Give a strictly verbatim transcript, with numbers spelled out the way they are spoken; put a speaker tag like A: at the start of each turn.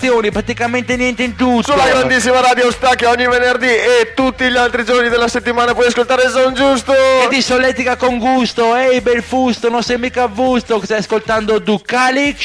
A: informazioni, praticamente niente in tutto.
B: Sulla grandissima radio Stacca ogni venerdì e tutti gli altri giorni della settimana puoi ascoltare Son Giusto.
A: E ti solletica con gusto, ehi bel fusto, non sei mica avvusto, stai ascoltando Ducalix.